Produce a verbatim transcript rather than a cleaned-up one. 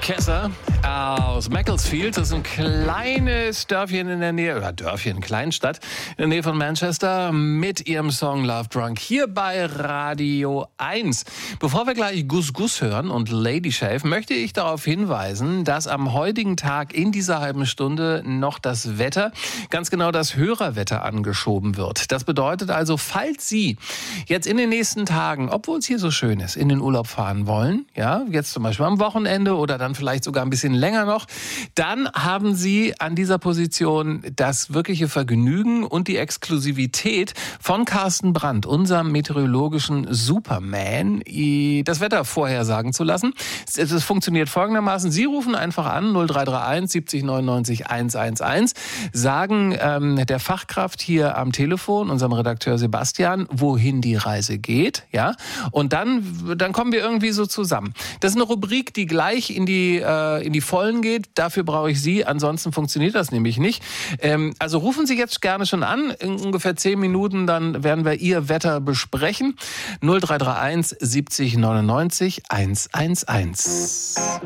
Kesser aus Macclesfield. Das ist ein kleines Dörfchen in der Nähe, oder Dörfchen, Kleinstadt in der Nähe von Manchester mit ihrem Song Love Drunk hier bei Radio eins. Bevor wir gleich Gus Gus hören und Lady Shave, möchte ich darauf hinweisen, dass am heutigen Tag in dieser halben Stunde noch das Wetter, ganz genau das Hörerwetter angeschoben wird. Das bedeutet also, falls Sie jetzt in den nächsten Tagen, obwohl es hier so schön ist, in den Urlaub fahren wollen, ja, jetzt zum Beispiel am Wochenende oder dann vielleicht sogar ein bisschen länger noch, dann haben Sie an dieser Position das wirkliche Vergnügen und die Exklusivität von Carsten Brandt, unserem meteorologischen Superman, das Wetter vorhersagen zu lassen. Es funktioniert folgendermaßen: Sie rufen einfach an null drei drei eins siebzig neunundneunzig hundertelf, sagen ähm, der Fachkraft hier am Telefon, unserem Redakteur Sebastian, wohin die Reise geht, ja, und dann, dann kommen wir irgendwie so zusammen. Das ist eine Rubrik, die gleich in die äh, in die Vollen geht. Dafür brauche ich Sie, ansonsten funktioniert das nämlich nicht. Ähm, also rufen Sie jetzt gerne schon an. In ungefähr zehn Minuten, dann werden wir Ihr Wetter besprechen. null drei drei eins siebzig neunundneunzig hundertelf.